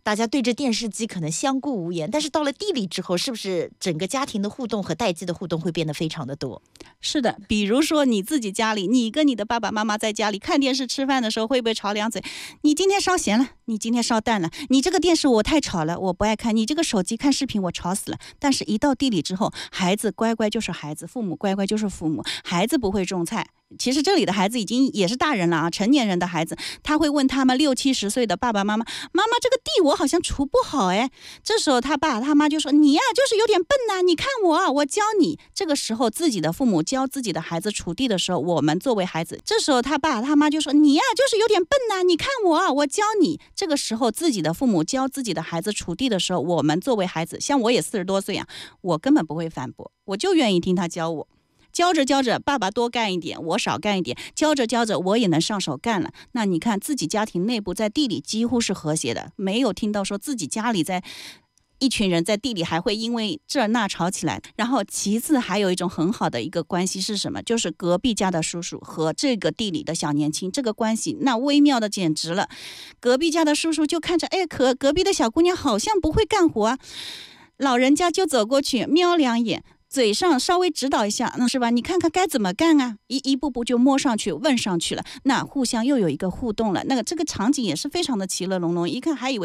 大家对着电视机可能相顾无言，但是到了地里之后，是不是整个家庭的互动和代际的互动会变得非常的多？ 是的，比如说你自己家里，你跟你的爸爸妈妈在家里看电视吃饭的时候，会不会吵两嘴？你今天烧咸了，你今天烧淡了，你这个电视我太吵了，我不爱看，你这个手机看视频我吵死了。但是一到地里之后，孩子乖乖就是孩子，父母乖乖就是父母，孩子不会种菜。其实这里的孩子已经也是大人了啊，成年人的孩子，他会问他们60、70岁的爸爸妈妈，妈妈这个地我好像锄不好哎。这时候他爸他妈就说，你呀就是有点笨呐，你看我教你。这个时候自己的父母教自己的孩子锄地的时候，我们作为孩子，这时候他爸他妈就说，你呀就是有点笨呐，你看我教你。这个时候自己的父母教自己的孩子锄地的时候，我们作为孩子，像我也40多岁啊，我根本不会反驳，我就愿意听他教我。教着教着，爸爸多干一点，我少干一点，教着教着，我也能上手干了。那你看，自己家庭内部在地里几乎是和谐的，没有听到说自己家里在一群人在地里还会因为这那吵起来。然后其次还有一种很好的一个关系是什么？就是隔壁家的叔叔和这个地里的小年轻，这个关系那微妙的简直了。隔壁家的叔叔就看着，哎，隔壁的小姑娘好像不会干活啊，老人家就走过去瞄两眼，嘴上稍微指导一下，那是吧？你看看该怎么干啊？一步步就摸上去问上去了，那互相又有一个互动了。那个这个场景也是非常的其乐融融，一看还以为